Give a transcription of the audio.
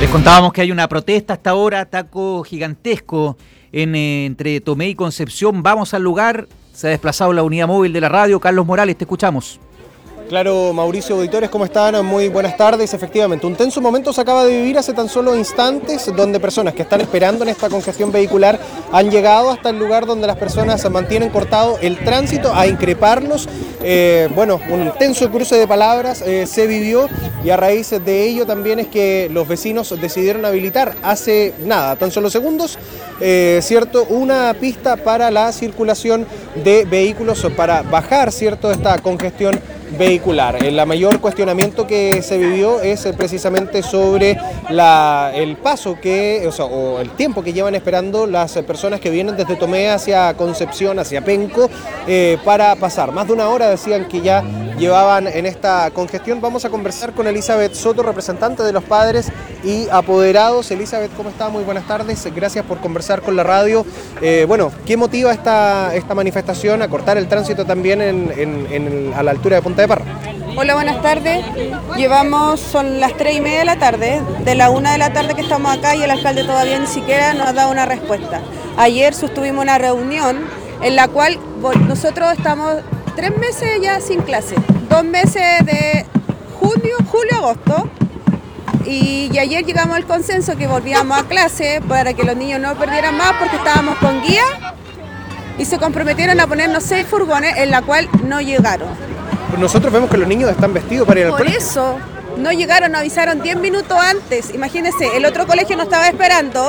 Les contábamos que hay una protesta hasta ahora, taco gigantesco entre Tomé y Concepción. Vamos al lugar, se ha desplazado la unidad móvil de la radio. Carlos Morales, te escuchamos. Claro, Mauricio, auditores, ¿cómo están? Muy buenas tardes. Efectivamente, un tenso momento se acaba de vivir hace tan solo instantes, donde personas que están esperando en esta congestión vehicular han llegado hasta el lugar donde las personas mantienen cortado el tránsito a increparlos. Un tenso cruce de palabras se vivió, y a raíz de ello también es que los vecinos decidieron habilitar hace nada, tan solo segundos, una pista para la circulación de vehículos para bajar, esta congestión vehicular. El mayor cuestionamiento que se vivió es precisamente sobre el paso o el tiempo que llevan esperando las personas que vienen desde Tomé hacia Concepción, hacia Penco, para pasar. Más de una hora decían que ya llevaban en esta congestión. Vamos a conversar con Elizabeth Soto, representante de los padres y apoderados. Elizabeth, ¿cómo está? Muy buenas tardes. Gracias por conversar con la radio. ¿Qué motiva esta manifestación a cortar el tránsito también a la altura de Punta de Parra? Hola, buenas tardes. Son las 3:30 de la tarde, de la 1 de la tarde que estamos acá, y el alcalde todavía ni siquiera nos ha dado una respuesta. Ayer sostuvimos una reunión en la cual nosotros estamos 3 meses ya sin clase, 2 meses de julio, agosto, y ayer llegamos al consenso que volvíamos a clase para que los niños no perdieran más, porque estábamos con guía y se comprometieron a ponernos 6 furgones, en la cual no llegaron. Nosotros vemos que los niños están vestidos para ir al colegio. Por eso no llegaron, nos avisaron 10 minutos antes. Imagínense, el otro colegio nos estaba esperando.